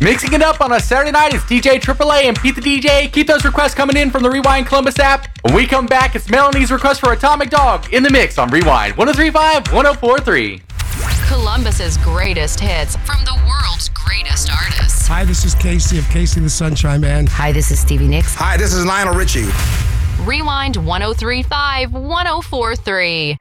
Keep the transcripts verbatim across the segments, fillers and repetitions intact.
Mixing it up on a Saturday night is D J Triple A and Pete the D J. Keep those requests coming in from the Rewind Columbus app. When we come back, it's Melanie's request for Atomic Dog in the mix on Rewind one oh three point five, one oh four point three. Columbus's greatest hits from the world's greatest artists. Hi, this is Casey of Casey the Sunshine Man. Hi, this is Stevie Nicks. Hi, this is Lionel Richie. Rewind one oh three point five, one oh four point three.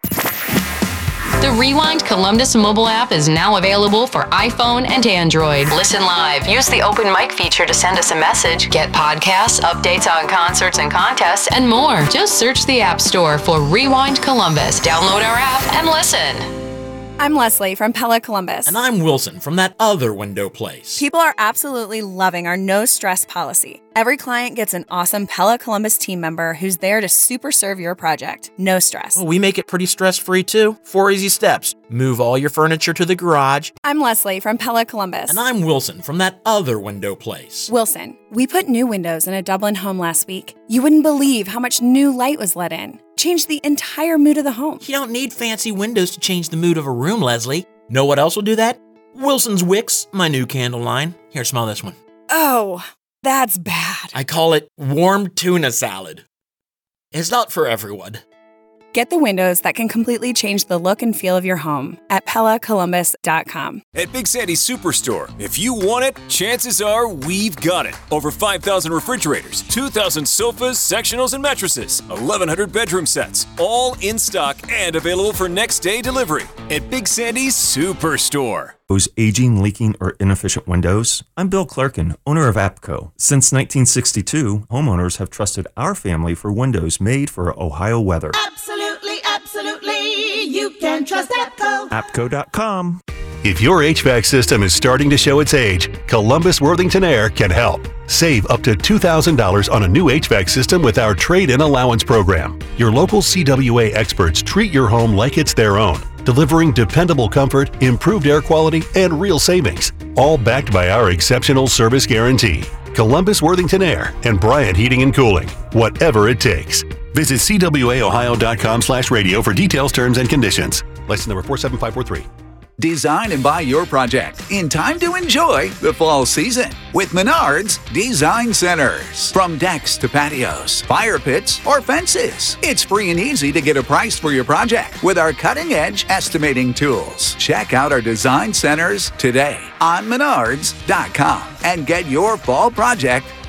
The Rewind Columbus mobile app is now available for iPhone and Android. Listen live. Use the open mic feature to send us a message. Get podcasts, updates on concerts and contests, and more. Just search the App Store for Rewind Columbus. Download our app and listen. I'm Leslie from Pella Columbus. And I'm Wilson from that other window place. People are absolutely loving our no stress policy. Every client gets an awesome Pella Columbus team member who's there to super serve your project. No stress. Well, we make it pretty stress-free too. Four easy steps. Move all your furniture to the garage. I'm Leslie from Pella Columbus. And I'm Wilson from that other window place. Wilson, we put new windows in a Dublin home last week. You wouldn't believe how much new light was let in. Changed the entire mood of the home. You don't need fancy windows to change the mood of a room, Leslie. Know what else will do that? Wilson's Wicks, my new candle line. Here, smell this one. Oh, that's bad. I call it warm tuna salad. It's not for everyone. Get the windows that can completely change the look and feel of your home at Pella Columbus dot com. At Big Sandy's Superstore, if you want it, chances are we've got it. Over five thousand refrigerators, two thousand sofas, sectionals, and mattresses, eleven hundred bedroom sets, all in stock and available for next day delivery. At Big Sandy's Superstore. Those aging, leaking, or inefficient windows? I'm Bill Clerkin, owner of APCO. Since nineteen sixty-two, homeowners have trusted our family for windows made for Ohio weather. Absolutely, absolutely, you can trust APCO. APCO dot com. If your H V A C system is starting to show its age, Columbus Worthington Air can help. Save up to two thousand dollars on a new H V A C system with our Trade-in Allowance program. Your local C W A experts treat your home like it's their own, delivering dependable comfort, improved air quality, and real savings, all backed by our exceptional service guarantee. Columbus Worthington Air and Bryant Heating and Cooling, whatever it takes. Visit C W A Ohio dot com slash radio for details, terms, and conditions. License number four seven five four three. Design and buy your project in time to enjoy the fall season with Menards Design Centers. From decks to patios, fire pits, or fences, it's free and easy to get a price for your project with our cutting-edge estimating tools. Check out our design centers today on Menards dot com and get your fall project